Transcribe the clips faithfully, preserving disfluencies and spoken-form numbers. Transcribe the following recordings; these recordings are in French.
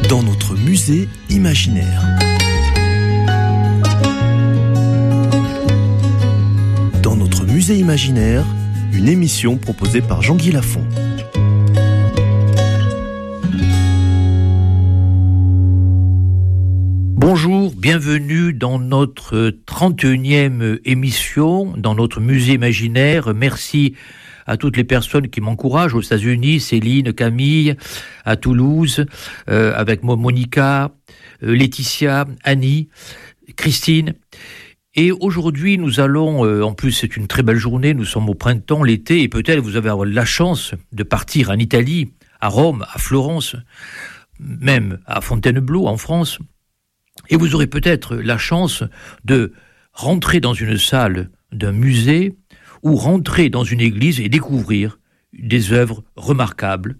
dans notre musée imaginaire. Dans notre musée imaginaire, une émission proposée par Jean-Guy Lafont. Bonjour, bienvenue dans notre trente et unième émission, dans notre musée imaginaire. Merci à toutes les personnes qui m'encouragent aux États-Unis, Céline, Camille, à Toulouse, euh, avec moi Monica, euh, Laetitia, Annie, Christine. Et aujourd'hui, nous allons, euh, en plus c'est une très belle journée, nous sommes au printemps, l'été, et peut-être vous avez la chance de partir en Italie, à Rome, à Florence, même à Fontainebleau, en France. Et vous aurez peut-être la chance de rentrer dans une salle d'un musée ou rentrer dans une église et découvrir des œuvres remarquables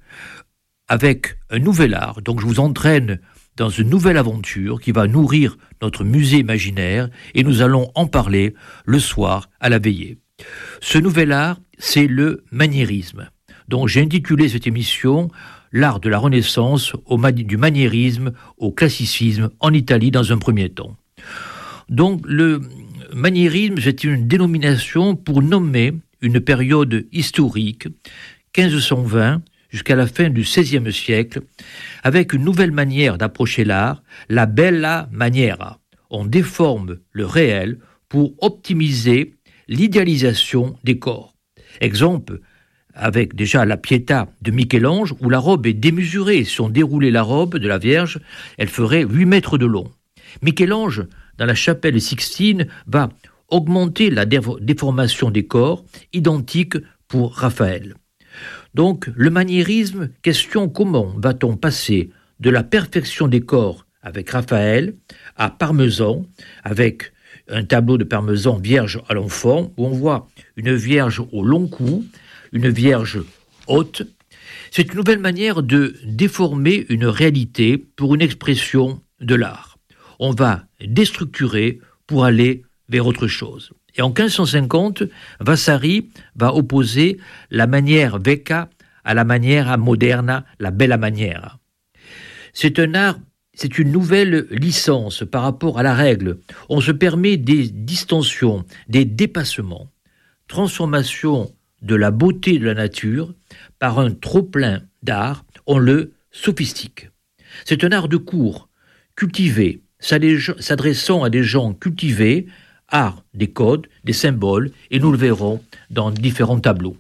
avec un nouvel art. Donc je vous entraîne dans une nouvelle aventure qui va nourrir notre musée imaginaire et nous allons en parler le soir à la veillée. Ce nouvel art, c'est le maniérisme. Donc j'ai intitulé cette émission « L'art de la Renaissance, au mani- du maniérisme au classicisme en Italie dans un premier temps ». Donc le maniérisme, c'est une dénomination pour nommer une période historique, quinze cent vingt jusqu'à la fin du seizième siècle, avec une nouvelle manière d'approcher l'art, la bella maniera. On déforme le réel pour optimiser l'idéalisation des corps. Exemple, avec déjà la Pietà de Michel-Ange, où la robe est démesurée. Si on déroulait la robe de la Vierge, elle ferait huit mètres de long. Michel-Ange, dans la chapelle Sixtine, va augmenter la déformation des corps, identique pour Raphaël. Donc, le maniérisme, question comment va-t-on passer de la perfection des corps avec Raphaël à Parmesan, avec un tableau de Parmesan Vierge à l'enfant, où on voit une Vierge au long cou, une Vierge haute. C'est une nouvelle manière de déformer une réalité pour une expression de l'art. On va déstructurer pour aller vers autre chose. Et en quinze cent cinquante, Vasari va opposer la manière vecchia à la maniera moderna, la bella maniera. C'est un art, c'est une nouvelle licence par rapport à la règle. On se permet des distensions, des dépassements, transformation de la beauté de la nature par un trop-plein d'art, on le sophistique. C'est un art de cour, cultivé, s'adressant à des gens cultivés, art des codes, des symboles, et nous le verrons dans différents tableaux.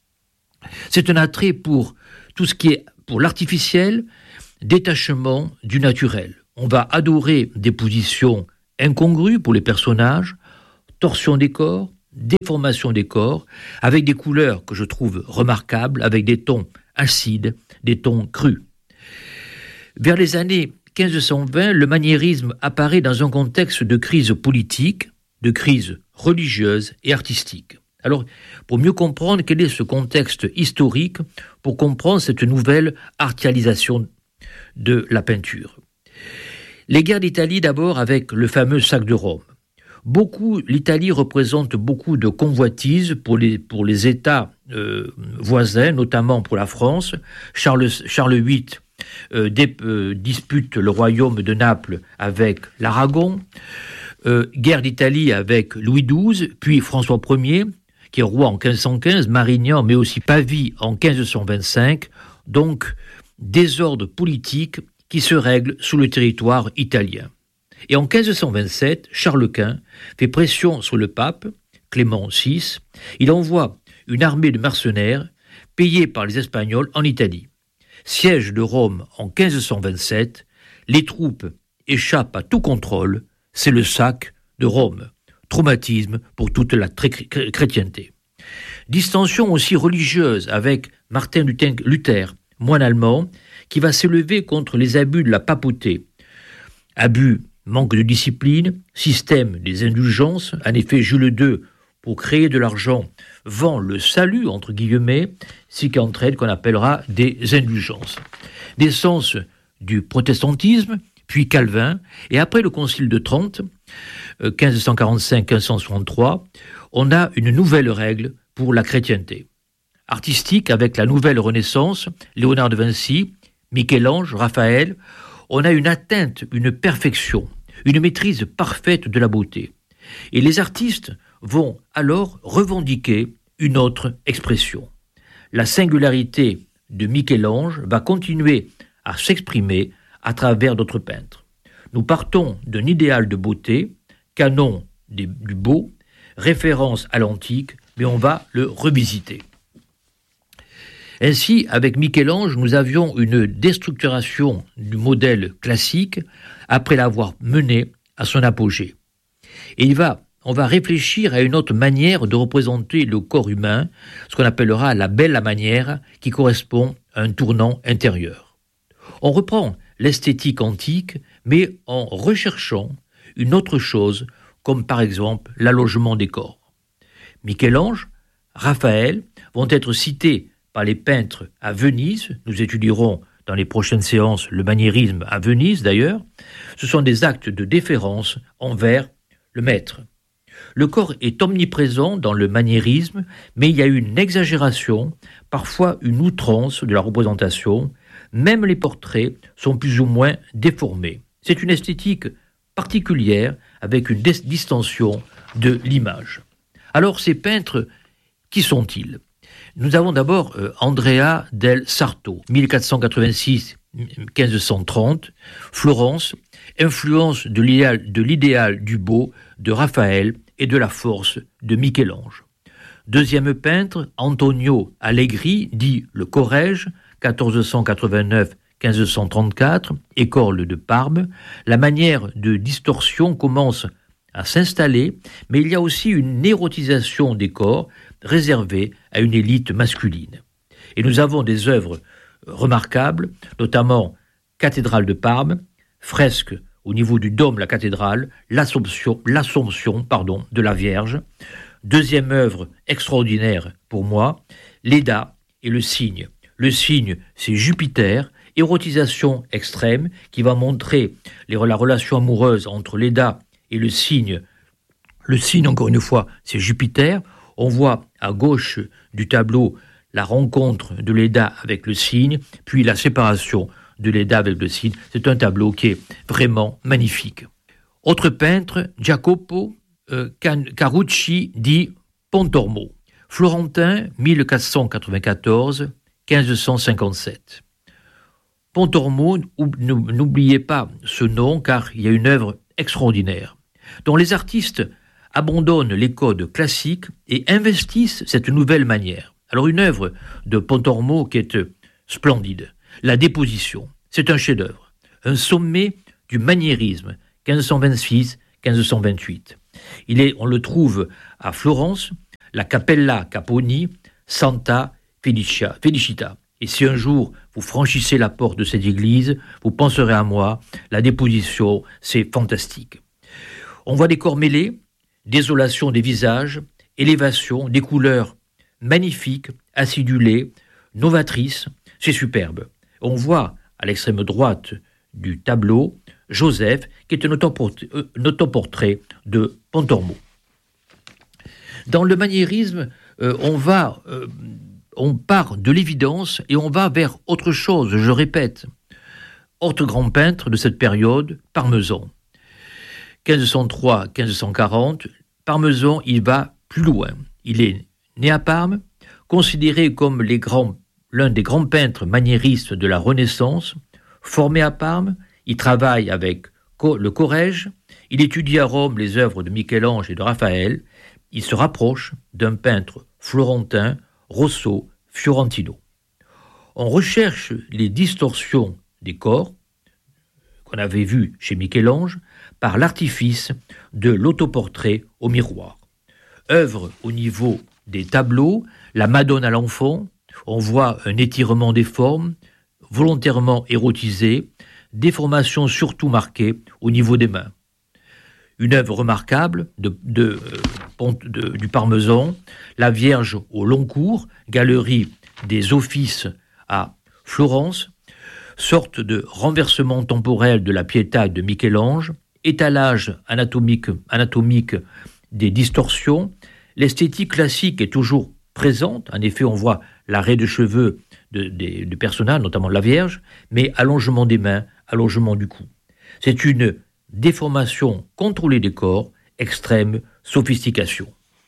C'est un attrait pour tout ce qui est pour l'artificiel, détachement du naturel. On va adorer des positions incongrues pour les personnages, torsion des corps, déformation des corps, avec des couleurs que je trouve remarquables, avec des tons acides, des tons crus. Vers les années quinze cent vingt, le maniérisme apparaît dans un contexte de crise politique, de crise religieuse et artistique. Alors, pour mieux comprendre quel est ce contexte historique, pour comprendre cette nouvelle artialisation de la peinture. Les guerres d'Italie d'abord avec le fameux sac de Rome. Beaucoup, l'Italie représente beaucoup de convoitises pour les, pour les États euh, voisins, notamment pour la France. Charles, Charles huit euh, dé, euh, dispute le royaume de Naples avec l'Aragon. Euh, guerre d'Italie avec Louis douze, puis François Ier, qui est roi en quinze cent quinze, Marignan, mais aussi Pavie en quinze cent vingt-cinq. Donc, désordre politique qui se règle sous le territoire italien. Et en quinze cent vingt-sept, Charles Quint fait pression sur le pape, Clément six. Il envoie une armée de mercenaires payés par les Espagnols en Italie. Siège de Rome en quinze cent vingt-sept, les troupes échappent à tout contrôle, c'est le sac de Rome. Traumatisme pour toute la tré- chrétienté. Distension aussi religieuse avec Martin Luther, moine allemand, qui va s'élever contre les abus de la papauté. Abus, manque de discipline, système des indulgences. En effet, Jules deux, pour créer de l'argent, vend le salut, entre guillemets, ce qui entraîne qu'on appellera des indulgences. Naissance du protestantisme, puis Calvin, et après le Concile de Trente, quinze cent quarante-cinq à quinze cent soixante-trois, on a une nouvelle règle pour la chrétienté. Artistique avec la nouvelle Renaissance, Léonard de Vinci, Michel-Ange, Raphaël, on a une atteinte, une perfection, une maîtrise parfaite de la beauté. Et les artistes vont alors revendiquer une autre expression. La singularité de Michel-Ange va continuer à s'exprimer à travers d'autres peintres. Nous partons d'un idéal de beauté, canon des, du beau, référence à l'antique, mais on va le revisiter. Ainsi, avec Michel-Ange, nous avions une déstructuration du modèle classique après l'avoir mené à son apogée. Et il va, on va réfléchir à une autre manière de représenter le corps humain, ce qu'on appellera la belle manière, qui correspond à un tournant intérieur. On reprend l'esthétique antique, mais en recherchant une autre chose, comme par exemple l'allongement des corps. Michel-Ange, Raphaël vont être cités par les peintres à Venise. Nous étudierons dans les prochaines séances le maniérisme à Venise d'ailleurs. Ce sont des actes de déférence envers le maître. Le corps est omniprésent dans le maniérisme, mais il y a une exagération, parfois une outrance de la représentation. Même les portraits sont plus ou moins déformés. C'est une esthétique particulière avec une dis- distension de l'image. Alors ces peintres, qui sont-ils ? Nous avons d'abord euh, Andrea del Sarto, mille quatre cent quatre-vingt-six à quinze cent trente, Florence, influence de l'idéal, de l'idéal du beau de Raphaël et de la force de Michel-Ange. Deuxième peintre, Antonio Allegri, dit le Corrège, quatorze cent quatre-vingt-neuf à quinze cent trente-quatre, école de Parme. La manière de distorsion commence à s'installer, mais il y a aussi une érotisation des corps réservée à une élite masculine. Et nous avons des œuvres remarquables, notamment Cathédrale de Parme, fresque au niveau du dôme de la cathédrale, l'Assomption, l'Assomption pardon, de la Vierge. Deuxième œuvre extraordinaire pour moi, Léda et le cygne. Le cygne, c'est Jupiter, érotisation extrême qui va montrer les, la relation amoureuse entre Léda et le cygne. Le cygne, encore une fois, c'est Jupiter. On voit à gauche du tableau la rencontre de Léda avec le cygne, puis la séparation de Léda avec le cygne. C'est un tableau qui est vraiment magnifique. Autre peintre, Jacopo euh, Carucci dit Pontormo. Florentin, mille quatre cent quatre-vingt-quatorze à quinze cent cinquante-sept. Pontormo, n'oubliez pas ce nom car il y a une œuvre extraordinaire, dont les artistes abandonnent les codes classiques et investissent cette nouvelle manière. Alors une œuvre de Pontormo qui est splendide, La Déposition, c'est un chef-d'œuvre, un sommet du maniérisme, quinze cent vingt-six à quinze cent vingt-huit. Il est, on le trouve à Florence, la Cappella Caponi, Santa Felicia, Felicita. Et si un jour vous franchissez la porte de cette église, vous penserez à moi, La Déposition, c'est fantastique. On voit des corps mêlés, désolation des visages, élévation, des couleurs magnifiques, acidulées, novatrices, c'est superbe. On voit à l'extrême droite du tableau Joseph, qui est un autoportrait, un autoportrait de Pontormo. Dans le maniérisme, euh, on va, euh, on part de l'évidence et on va vers autre chose, je répète. Autre grand peintre de cette période, Parmesan. quinze cent trois à quinze cent quarante, Parmesan, il va plus loin. Il est né à Parme, considéré comme les grands, l'un des grands peintres maniéristes de la Renaissance, formé à Parme, il travaille avec le Corrège, il étudie à Rome les œuvres de Michel-Ange et de Raphaël, il se rapproche d'un peintre florentin, Rosso Fiorentino. On recherche les distorsions des corps, qu'on avait vues chez Michel-Ange, par l'artifice de l'autoportrait au miroir. Œuvre au niveau des tableaux, la Madone à l'enfant, on voit un étirement des formes, volontairement érotisé, déformation surtout marquée au niveau des mains. Une œuvre remarquable de, de, de, de, du Parmesan, la Vierge au long cours, galerie des Offices à Florence, sorte de renversement temporel de la Pietà de Michel-Ange, étalage anatomique, anatomique des distorsions. L'esthétique classique est toujours présente. En effet, on voit l'arrêt de cheveux de, de, de personnages, notamment de la Vierge, mais allongement des mains, allongement du cou. C'est une déformation contrôlée des corps, extrême sophistication.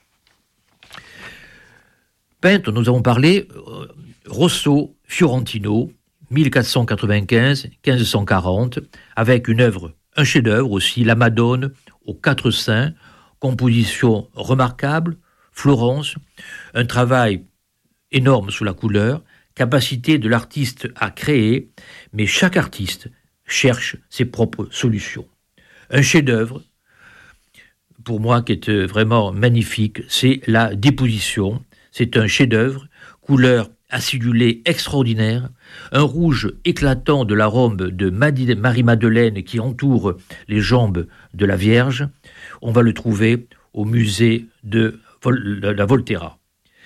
Peintre, nous avons parlé, euh, Rosso Fiorentino, mille quatre cent quatre-vingt-quinze à quinze cent quarante, avec une œuvre, un chef-d'œuvre aussi, La Madone aux quatre saints, composition remarquable, Florence, un travail énorme sous la couleur, capacité de l'artiste à créer, mais chaque artiste cherche ses propres solutions. Un chef-d'œuvre, pour moi, qui est vraiment magnifique, c'est la déposition. C'est un chef-d'œuvre, couleur acidulée extraordinaire, un rouge éclatant de la robe de Marie-Madeleine qui entoure les jambes de la Vierge. On va le trouver au musée de la Volterra.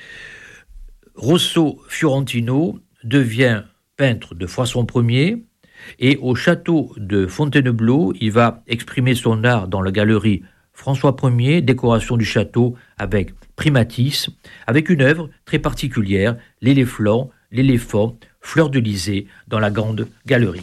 Rosso Fiorentino devient peintre de François Ier et au château de Fontainebleau, il va exprimer son art dans la galerie François Ier, décoration du château avec primatis, avec une œuvre très particulière, l'éléphant, l'éléphant, fleur de lysée, dans la grande galerie.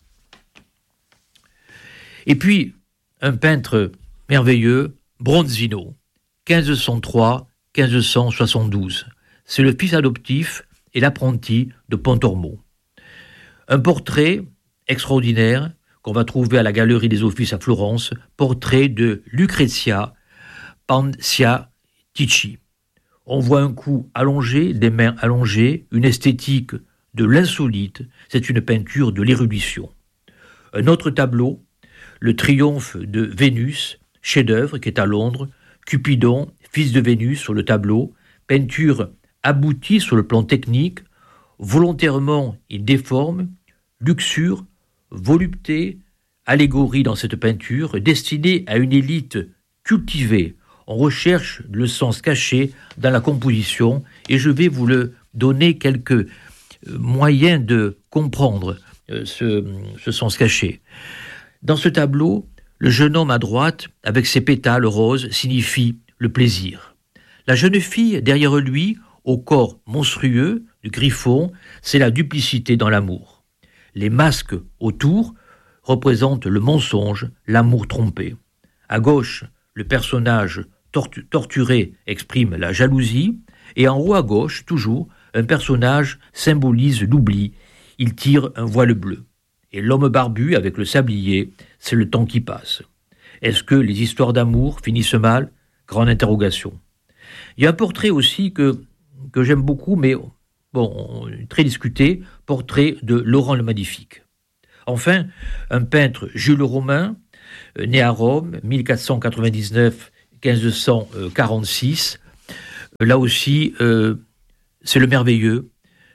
Et puis, un peintre merveilleux, Bronzino, quinze cent trois à quinze cent soixante-douze. C'est le fils adoptif et l'apprenti de Pontormo. Un portrait extraordinaire qu'on va trouver à la Galerie des Offices à Florence, portrait de Lucrezia Panciatici. On voit un cou allongé, des mains allongées, une esthétique de l'insolite, c'est une peinture de l'érudition. Un autre tableau, le triomphe de Vénus, chef-d'œuvre qui est à Londres, Cupidon, fils de Vénus sur le tableau, peinture aboutie sur le plan technique, volontairement il déforme, luxure, volupté, allégorie dans cette peinture, destinée à une élite cultivée. On recherche le sens caché dans la composition et je vais vous le donner quelques moyens de comprendre ce, ce sens caché. Dans ce tableau, le jeune homme à droite, avec ses pétales roses, signifie le plaisir. La jeune fille, derrière lui, au corps monstrueux du griffon, c'est la duplicité dans l'amour. Les masques autour représentent le mensonge, l'amour trompé. À gauche, le personnage tortu- torturé exprime la jalousie, et en haut à gauche, toujours, un personnage symbolise l'oubli. Il tire un voile bleu. Et l'homme barbu avec le sablier, c'est le temps qui passe. Est-ce que les histoires d'amour finissent mal ? Grande interrogation. Il y a un portrait aussi que, que j'aime beaucoup, mais bon, très discuté, portrait de Laurent le Magnifique. Enfin, un peintre Jules Romain, né à Rome, mille quatre cent quatre-vingt-dix-neuf à quinze cent quarante-six. Là aussi, euh, c'est le merveilleux,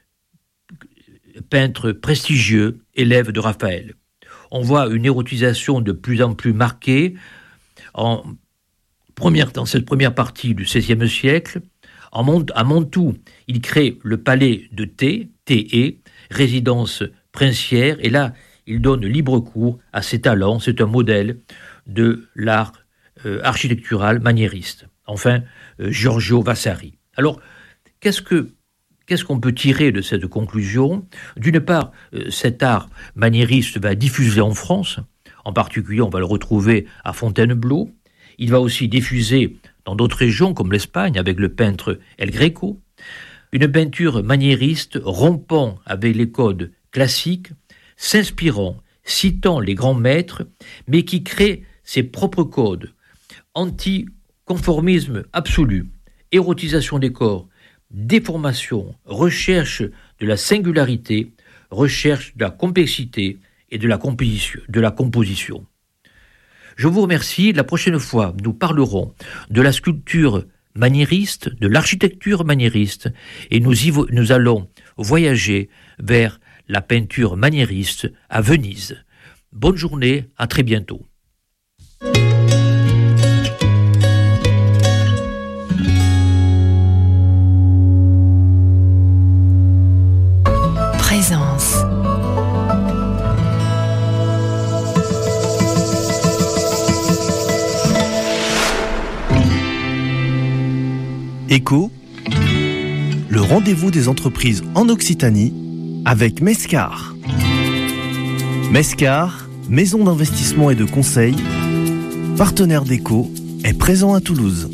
peintre prestigieux, élève de Raphaël. On voit une érotisation de plus en plus marquée en première, dans cette première partie du seizième siècle. En Mont, à Montou, il crée le palais de Thé, Thé, résidence princière, et là, il donne libre cours à ses talents. C'est un modèle de l'art euh, architectural maniériste. Enfin, euh, Giorgio Vasari. Alors, qu'est-ce que Qu'est-ce qu'on peut tirer de cette conclusion ? D'une part, euh, cet art maniériste va diffuser en France, en particulier on va le retrouver à Fontainebleau, il va aussi diffuser dans d'autres régions comme l'Espagne avec le peintre El Greco, une peinture maniériste rompant avec les codes classiques, s'inspirant, citant les grands maîtres, mais qui crée ses propres codes, anticonformisme absolu, érotisation des corps, déformation, recherche de la singularité, recherche de la complexité et de la composition. De la composition. Je vous remercie. La prochaine fois, nous parlerons de la sculpture maniériste, de l'architecture maniériste, et nous, y, nous allons voyager vers la peinture maniériste à Venise. Bonne journée, à très bientôt. Présence. Écho, le rendez-vous des entreprises en Occitanie avec Mescar. Mescar, maison d'investissement et de conseil, partenaire d'Eco, est présent à Toulouse.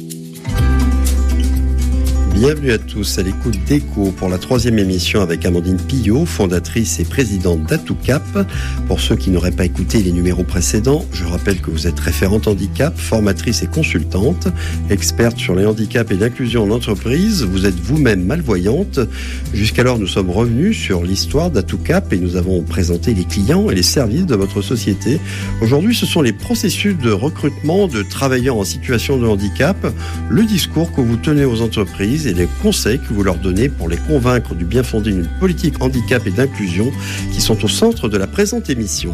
Bienvenue à tous à l'écoute d'Eco pour la troisième émission avec Amandine Pillot, fondatrice et présidente d'Atoucap. Pour ceux qui n'auraient pas écouté les numéros précédents, je rappelle que vous êtes référente handicap, formatrice et consultante, experte sur les handicaps et l'inclusion en entreprise. Vous êtes vous-même malvoyante. Jusqu'alors, nous sommes revenus sur l'histoire d'Atoucap et nous avons présenté les clients et les services de votre société. Aujourd'hui, ce sont les processus de recrutement de travailleurs en situation de handicap, le discours que vous tenez aux entreprises et les conseils que vous leur donnez pour les convaincre du bien fondé d'une politique handicap et d'inclusion qui sont au centre de la présente émission.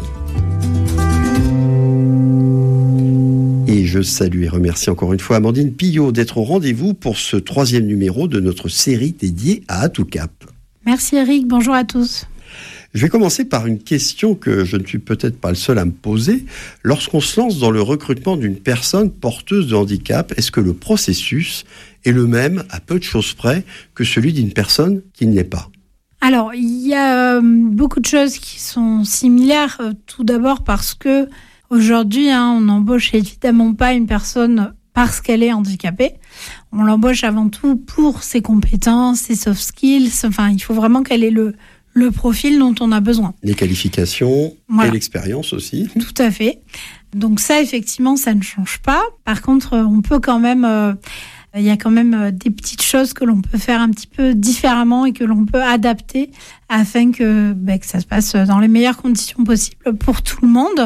Et je salue et remercie encore une fois Amandine Pillot d'être au rendez-vous pour ce troisième numéro de notre série dédiée à Atoucap. Merci Eric, bonjour à tous. Je vais commencer par une question que je ne suis peut-être pas le seul à me poser. Lorsqu'on se lance dans le recrutement d'une personne porteuse de handicap, est-ce que le processus est le même, à peu de choses près, que celui d'une personne qui ne l'est pas ? Alors, il y a euh, beaucoup de choses qui sont similaires. Euh, tout d'abord parce que aujourd'hui, hein, on n'embauche évidemment pas une personne parce qu'elle est handicapée. On l'embauche avant tout pour ses compétences, ses soft skills. Enfin, il faut vraiment qu'elle ait le le profil dont on a besoin. Les qualifications voilà. Et l'expérience aussi. Tout à fait. Donc ça, effectivement, ça ne change pas. Par contre, on peut quand même... Euh, il y a quand même des petites choses que l'on peut faire un petit peu différemment et que l'on peut adapter afin que, bah, que ça se passe dans les meilleures conditions possibles pour tout le monde.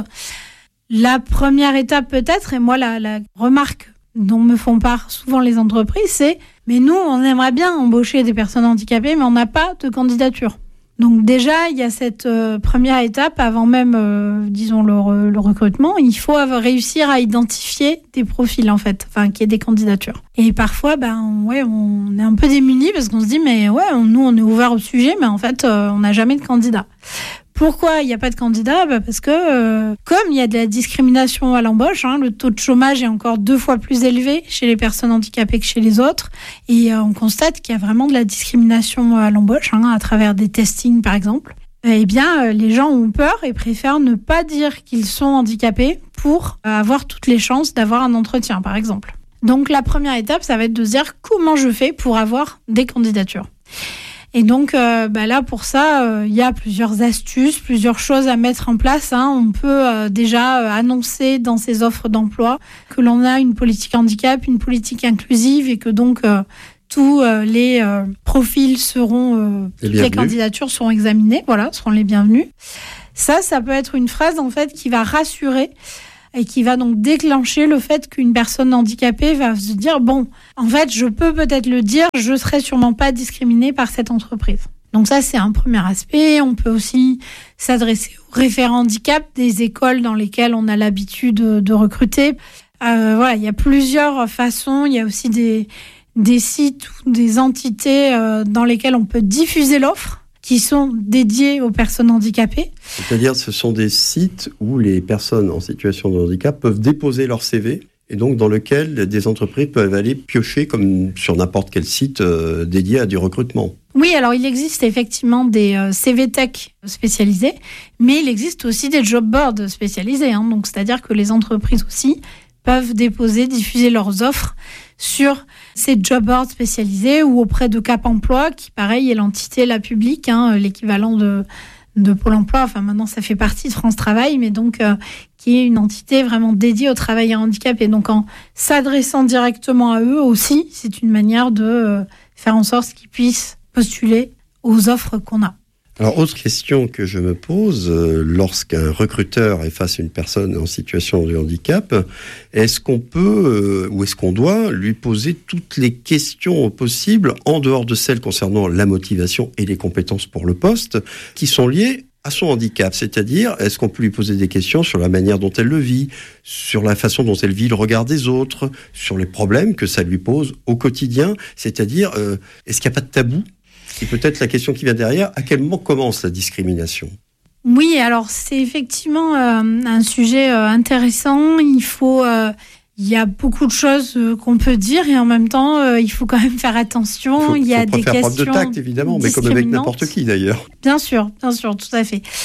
La première étape peut-être, et moi la, la remarque dont me font part souvent les entreprises, c'est « mais nous, on aimerait bien embaucher des personnes handicapées, mais on n'a pas de candidature ». Donc déjà, il y a cette euh, première étape, avant même, euh, disons, le, le recrutement, il faut avoir, réussir à identifier des profils, en fait, enfin, qu'il y ait des candidatures. Et parfois, ben, ouais, on est un peu démunis parce qu'on se dit, mais ouais, on, nous, on est ouvert au sujet, mais en fait, euh, on n'a jamais de candidat. Pourquoi il n'y a pas de candidat ? Bah parce que euh, comme il y a de la discrimination à l'embauche, hein, le taux de chômage est encore deux fois plus élevé chez les personnes handicapées que chez les autres. Et euh, on constate qu'il y a vraiment de la discrimination à l'embauche, hein, à travers des testings par exemple. Eh bien, euh, les gens ont peur et préfèrent ne pas dire qu'ils sont handicapés pour euh, avoir toutes les chances d'avoir un entretien par exemple. Donc la première étape, ça va être de se dire comment je fais pour avoir des candidatures. Et donc, euh, bah là, pour ça, il euh, y a plusieurs astuces, plusieurs choses à mettre en place. Hein. On peut euh, déjà euh, annoncer dans ses offres d'emploi que l'on a une politique handicap, une politique inclusive et que donc euh, tous euh, les euh, profils seront, euh, toutes les candidatures seront examinées, voilà, seront les bienvenus. Ça, ça peut être une phrase en fait qui va rassurer et qui va donc déclencher le fait qu'une personne handicapée va se dire « bon, en fait, je peux peut-être le dire, je ne serai sûrement pas discriminée par cette entreprise ». Donc ça, c'est un premier aspect. On peut aussi s'adresser aux référents handicap des écoles dans lesquelles on a l'habitude de, de recruter. Euh, voilà, il y a plusieurs façons. Il y a aussi des, des sites ou des entités euh, dans lesquelles on peut diffuser l'offre, qui sont dédiés aux personnes handicapées. C'est-à-dire ce sont des sites où les personnes en situation de handicap peuvent déposer leur C V et donc dans lequel des entreprises peuvent aller piocher comme sur n'importe quel site euh, dédié à du recrutement. Oui, alors il existe effectivement des euh, C V Tech spécialisés, mais il existe aussi des job boards spécialisés. Hein, donc c'est-à-dire que les entreprises aussi peuvent déposer, diffuser leurs offres sur ces job boards spécialisés ou auprès de Cap Emploi, qui pareil est l'entité la publique, hein, l'équivalent de, de Pôle Emploi. Enfin maintenant ça fait partie de France Travail, mais donc euh, qui est une entité vraiment dédiée aux travailleurs handicapés. Donc en s'adressant directement à eux aussi, c'est une manière de euh, faire en sorte qu'ils puissent postuler aux offres qu'on a. Alors, autre question que je me pose, euh, lorsqu'un recruteur est face à une personne en situation de handicap, est-ce qu'on peut, euh, ou est-ce qu'on doit lui poser toutes les questions possibles, en dehors de celles concernant la motivation et les compétences pour le poste, qui sont liées à son handicap? C'est-à-dire, est-ce qu'on peut lui poser des questions sur la manière dont elle le vit, sur la façon dont elle vit le regard des autres, sur les problèmes que ça lui pose au quotidien? C'est-à-dire, euh, est-ce qu'il n'y a pas de tabou? Et peut-être la question qui vient derrière, à quel moment commence la discrimination ? Oui, alors c'est effectivement euh, un sujet euh, intéressant. Il faut, euh, il y a beaucoup de choses euh, qu'on peut dire et en même temps, euh, il faut quand même faire attention. Il, faut, il y a faut des faire questions preuve de tact, évidemment, mais comme avec n'importe qui d'ailleurs. Bien sûr, bien sûr, tout à fait.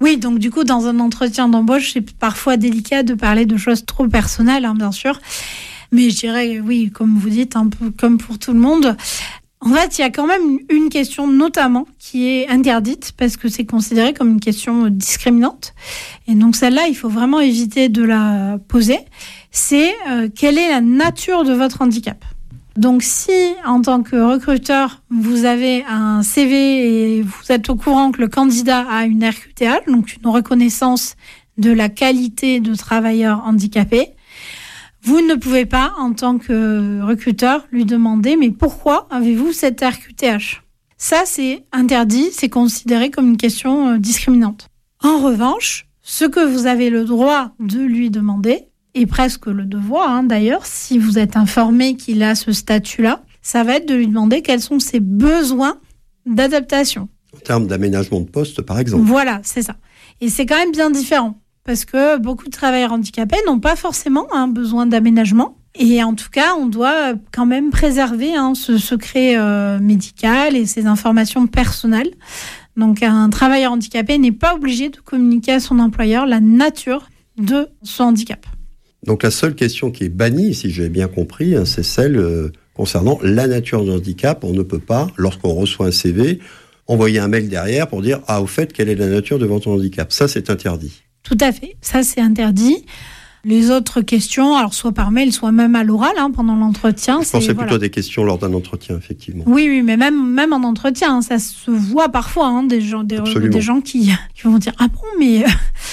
Oui, donc du coup, dans un entretien d'embauche, c'est parfois délicat de parler de choses trop personnelles, hein, bien sûr. Mais je dirais, oui, comme vous dites, un peu comme pour tout le monde. En fait, il y a quand même une question notamment qui est interdite parce que c'est considéré comme une question discriminante. Et donc celle-là, il faut vraiment éviter de la poser. C'est euh, quelle est la nature de votre handicap ? Donc si, en tant que recruteur, vous avez un C V et vous êtes au courant que le candidat a une R Q T H, donc une reconnaissance de la qualité de travailleur handicapé, vous ne pouvez pas, en tant que recruteur, lui demander « mais pourquoi avez-vous cette R Q T H ?» Ça, c'est interdit, c'est considéré comme une question euh, discriminante. En revanche, ce que vous avez le droit de lui demander, et presque le devoir hein, d'ailleurs, si vous êtes informé qu'il a ce statut-là, ça va être de lui demander quels sont ses besoins d'adaptation. En termes d'aménagement de poste, par exemple. Voilà, c'est ça. Et c'est quand même bien différent. Parce que beaucoup de travailleurs handicapés n'ont pas forcément un besoin d'aménagement. Et en tout cas, on doit quand même préserver hein, ce secret euh, médical et ces informations personnelles. Donc, un travailleur handicapé n'est pas obligé de communiquer à son employeur la nature de son handicap. Donc, la seule question qui est bannie, si j'ai bien compris, hein, c'est celle euh, concernant la nature du handicap. On ne peut pas, lorsqu'on reçoit un C V, envoyer un mail derrière pour dire « Ah, au fait, quelle est la nature de votre handicap ?» Ça, c'est interdit. Tout à fait, ça c'est interdit. Les autres questions, alors soit par mail, soit même à l'oral hein, pendant l'entretien. Je pensais plutôt à des questions lors d'un entretien, effectivement. Oui, oui, mais même, même en entretien, hein, ça se voit parfois, hein, des gens, des, des gens qui, qui vont dire « Ah bon, mais... »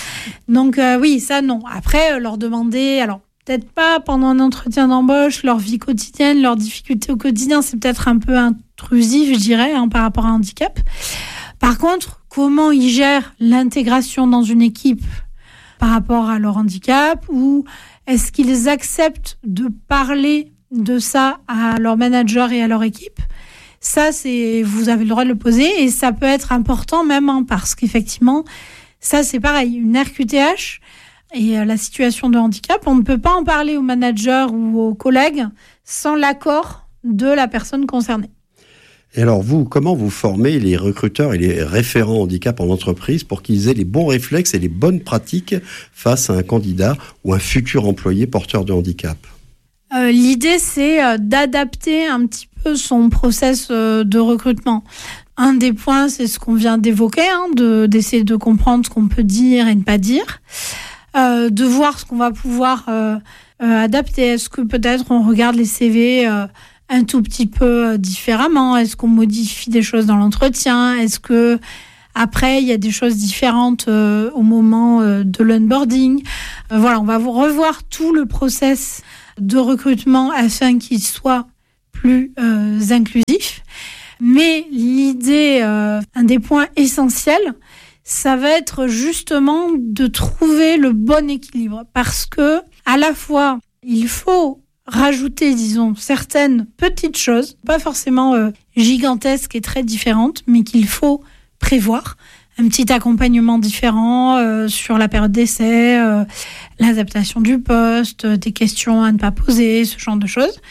Donc euh, oui, ça non. Après, euh, leur demander, alors peut-être pas pendant un entretien d'embauche, leur vie quotidienne, leurs difficultés au quotidien, c'est peut-être un peu intrusif, je dirais, hein, par rapport à un handicap. Par contre, comment ils gèrent l'intégration dans une équipe par rapport à leur handicap, ou est-ce qu'ils acceptent de parler de ça à leur manager et à leur équipe ? Ça, c'est, vous avez le droit de le poser et ça peut être important même hein, parce qu'effectivement, ça c'est pareil, une R Q T H et la situation de handicap, on ne peut pas en parler au manager ou aux collègues sans l'accord de la personne concernée. Et alors vous, comment vous formez les recruteurs et les référents handicap en entreprise pour qu'ils aient les bons réflexes et les bonnes pratiques face à un candidat ou un futur employé porteur de handicap ? euh, L'idée, c'est euh, d'adapter un petit peu son process euh, de recrutement. Un des points, c'est ce qu'on vient d'évoquer, hein, de, d'essayer de comprendre ce qu'on peut dire et ne pas dire, euh, de voir ce qu'on va pouvoir euh, euh, adapter. Est-ce que peut-être on regarde les C V euh, un tout petit peu différemment? Est-ce qu'on modifie des choses dans l'entretien? Est-ce que après il y a des choses différentes euh, au moment euh, de l'onboarding? euh, Voilà, on va vous revoir tout le process de recrutement afin qu'il soit plus euh, inclusif. Mais l'idée, euh, un des points essentiels, ça va être justement de trouver le bon équilibre, parce que à la fois il faut rajouter, disons, certaines petites choses, pas forcément euh, gigantesques et très différentes, mais qu'il faut prévoir. Un petit accompagnement différent euh, sur la période d'essai, euh, l'adaptation du poste, euh, des questions à ne pas poser, ce genre de choses.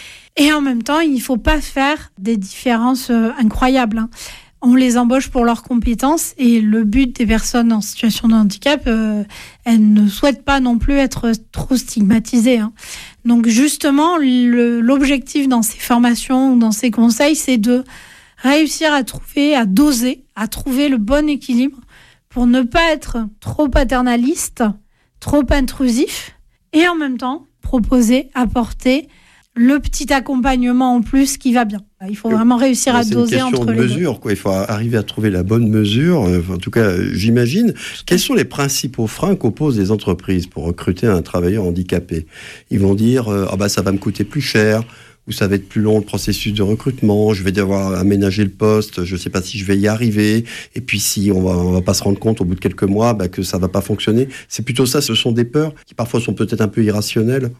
Et en même temps, il ne faut pas faire des différences euh, incroyables. Hein. On les embauche pour leurs compétences et le but des personnes en situation de handicap, euh, elles ne souhaitent pas non plus être trop stigmatisées. Hein. Donc justement, le, l'objectif dans ces formations ou dans ces conseils, c'est de réussir à trouver, à doser, à trouver le bon équilibre pour ne pas être trop paternaliste, trop intrusif et en même temps proposer, apporter le petit accompagnement en plus qui va bien. Il faut vraiment réussir à doser entre les deux. C'est une question de mesure, quoi. Il faut arriver à trouver la bonne mesure. En tout cas, j'imagine. Quels sont les principaux freins qu'opposent les entreprises pour recruter un travailleur handicapé ? Ils vont dire euh, ah bah ça va me coûter plus cher, ou ça va être plus long le processus de recrutement. Je vais devoir aménager le poste. Je ne sais pas si je vais y arriver. Et puis si on va on va pas se rendre compte au bout de quelques mois bah, que ça va pas fonctionner. C'est plutôt ça. Ce sont des peurs qui parfois sont peut-être un peu irrationnelles.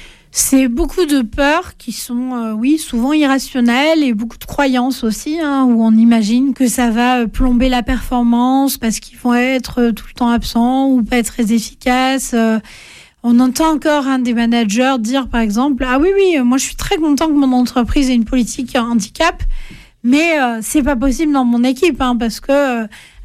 C'est beaucoup de peurs qui sont, euh, oui, souvent irrationnelles et beaucoup de croyances aussi, hein, où on imagine que ça va plomber la performance parce qu'ils vont être tout le temps absents ou pas être très efficaces. Euh, on entend encore hein, des managers dire, par exemple, « Ah oui, oui, moi je suis très content que mon entreprise ait une politique handicap, mais euh, c'est pas possible dans mon équipe, hein, parce que... Euh,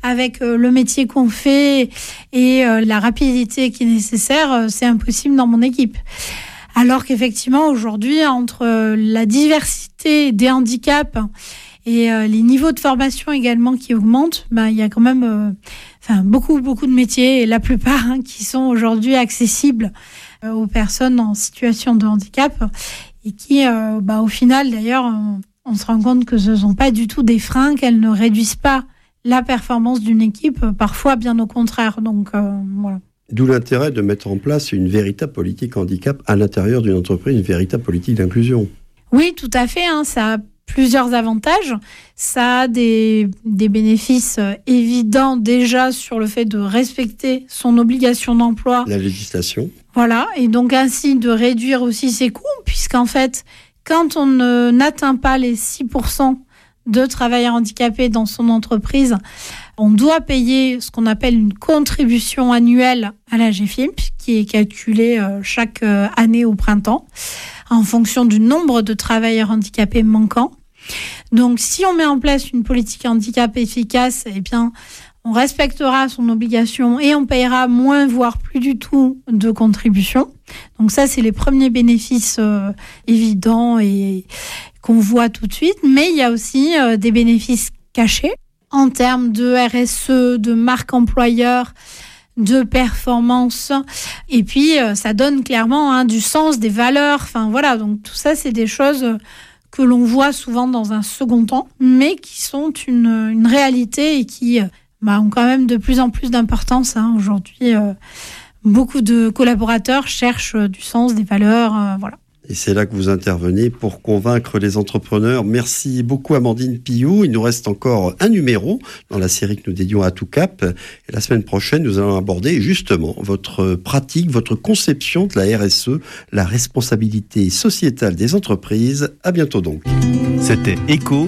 avec euh, le métier qu'on fait et euh, la rapidité qui est nécessaire, euh, c'est impossible dans mon équipe. Alors qu'effectivement, aujourd'hui, entre euh, la diversité des handicaps et euh, les niveaux de formation également qui augmentent, ben, il y a quand même euh, enfin, beaucoup, beaucoup de métiers, et la plupart hein, qui sont aujourd'hui accessibles euh, aux personnes en situation de handicap, et qui, euh, bah, au final, d'ailleurs, on, on se rend compte que ce ne sont pas du tout des freins, qu'elles ne réduisent pas la performance d'une équipe, parfois bien au contraire. Donc, euh, voilà. D'où l'intérêt de mettre en place une véritable politique handicap à l'intérieur d'une entreprise, une véritable politique d'inclusion. Oui, tout à fait. Hein, ça a plusieurs avantages. Ça a des, des bénéfices évidents déjà sur le fait de respecter son obligation d'emploi. La législation. Voilà, et donc ainsi de réduire aussi ses coûts, puisqu'en fait, quand on ne, n'atteint pas les six pour cent de travailleurs handicapés dans son entreprise, on doit payer ce qu'on appelle une contribution annuelle à la G F I M P, qui est calculée chaque année au printemps, en fonction du nombre de travailleurs handicapés manquants. Donc, si on met en place une politique handicap efficace, eh bien, on respectera son obligation et on paiera moins, voire plus du tout de contribution. Donc ça, c'est les premiers bénéfices euh, évidents et qu'on voit tout de suite. Mais il y a aussi euh, des bénéfices cachés en termes de R S E, de marque employeur, de performance. Et puis, euh, ça donne clairement hein, du sens, des valeurs. Enfin, voilà. Donc tout ça, c'est des choses que l'on voit souvent dans un second temps, mais qui sont une, une réalité et qui bah, ont quand même de plus en plus d'importance. Hein. Aujourd'hui, euh, beaucoup de collaborateurs cherchent du sens, des valeurs, euh, voilà. Et c'est là que vous intervenez pour convaincre les entrepreneurs. Merci beaucoup Amandine Pillot. Il nous reste encore un numéro dans la série que nous dédions à ATouCap. Et la semaine prochaine, nous allons aborder justement votre pratique, votre conception de la R S E, la responsabilité sociétale des entreprises. À bientôt donc. C'était Echo,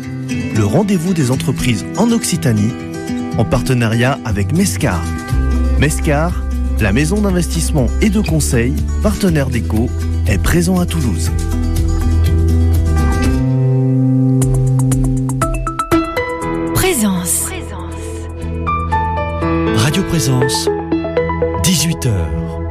le rendez-vous des entreprises en Occitanie, en partenariat avec Mescar. Mescar, la maison d'investissement et de conseil, partenaire d'Echo, est présent à Toulouse. Présence. Radio Présence, dix-huit heures.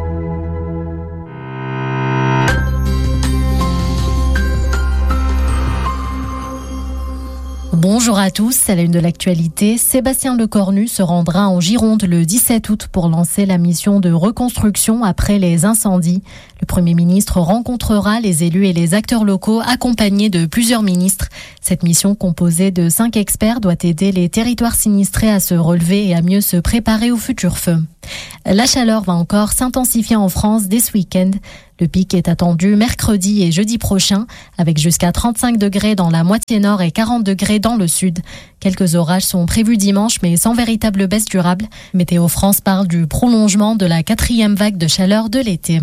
Bonjour à tous, à la une de l'actualité, Sébastien Lecornu se rendra en Gironde le dix-sept août pour lancer la mission de reconstruction après les incendies. Le Premier ministre rencontrera les élus et les acteurs locaux accompagnés de plusieurs ministres. Cette mission composée de cinq experts doit aider les territoires sinistrés à se relever et à mieux se préparer aux futurs feux. La chaleur va encore s'intensifier en France dès ce week-end. Le pic est attendu mercredi et jeudi prochain, avec jusqu'à trente-cinq degrés dans la moitié nord et quarante degrés dans le sud. Quelques orages sont prévus dimanche, mais sans véritable baisse durable. Météo France parle du prolongement de la quatrième vague de chaleur de l'été.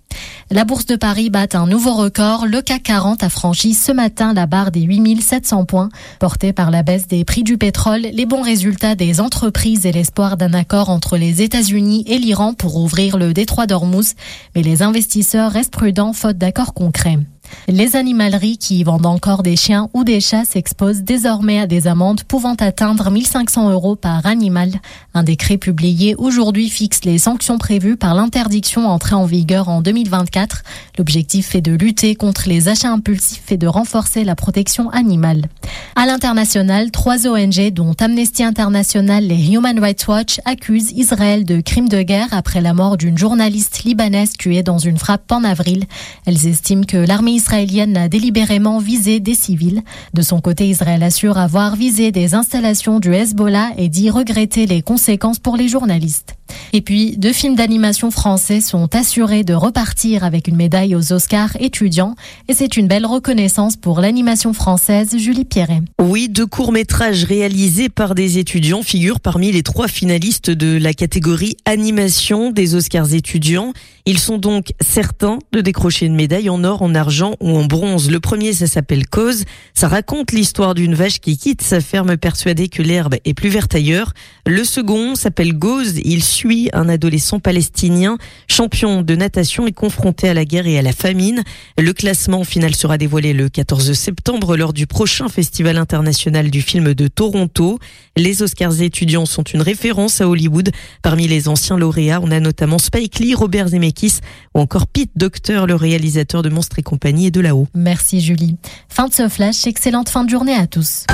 La Bourse de Paris bat un nouveau record. Le C A C quarante a franchi ce matin la barre des huit mille sept cents points. Porté par la baisse des prix du pétrole, les bons résultats des entreprises et l'espoir d'un accord entre les États-Unis et l'Iran pour ouvrir le détroit d'Ormuz. Mais les investisseurs restent prudents faute d'accord concret. Les animaleries qui vendent encore des chiens ou des chats s'exposent désormais à des amendes pouvant atteindre mille cinq cents euros par animal. Un décret publié aujourd'hui fixe les sanctions prévues par l'interdiction entrée en vigueur en deux mille vingt-quatre. L'objectif est de lutter contre les achats impulsifs et de renforcer la protection animale. À l'international, trois O N G dont Amnesty International et Human Rights Watch accusent Israël de crimes de guerre après la mort d'une journaliste libanaise tuée dans une frappe en avril. Elles estiment que l'armée israélienne a délibérément visé des civils. De son côté, Israël assure avoir visé des installations du Hezbollah et dit regretter les conséquences pour les journalistes. Et puis, deux films d'animation français sont assurés de repartir avec une médaille aux Oscars étudiants. Et c'est une belle reconnaissance pour l'animation française, Julie Pierret. Oui, deux courts-métrages réalisés par des étudiants figurent parmi les trois finalistes de la catégorie animation des Oscars étudiants. Ils sont donc certains de décrocher une médaille en or, en argent ou en bronze. Le premier, ça s'appelle Cause. Ça raconte l'histoire d'une vache qui quitte sa ferme persuadée que l'herbe est plus verte ailleurs. Le second s'appelle Gauze. Il suit Bouachi, un adolescent palestinien champion de natation et confronté à la guerre et à la famine. Le classement final sera dévoilé le quatorze septembre lors du prochain Festival international du film de Toronto. Les Oscars étudiants sont une référence à Hollywood. Parmi les anciens lauréats, on a notamment Spike Lee, Robert Zemeckis ou encore Pete Docter, le réalisateur de Monstres et compagnie et de là-haut. Merci Julie. Fin de ce flash, excellente fin de journée à tous.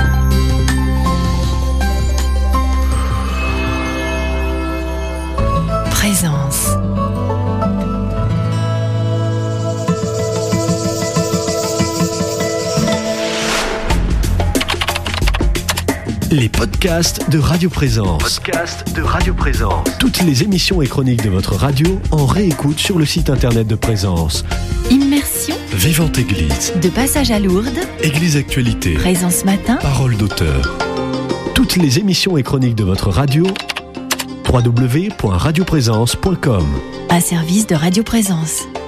Présence. Les podcasts de Radio Présence. Podcast de Radio Présence. Toutes les émissions et chroniques de votre radio en réécoute sur le site internet de Présence. Immersion. Vivante Église. De passage à Lourdes. Église Actualité. Présence matin. Parole d'auteur. Toutes les émissions et chroniques de votre radio. w w w point radio présence point com. Un service de Radio Présence.